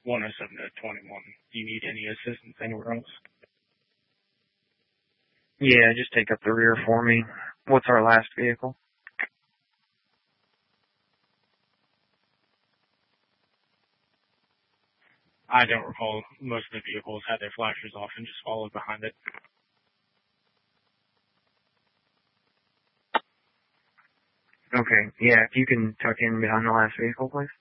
107 to 21. Do you need any assistance anywhere else? Yeah, just take up the rear for me. What's our last vehicle? I don't recall. Most of the vehicles had their flashers off and just followed behind it. Okay, yeah, if you can tuck in behind the last vehicle, please.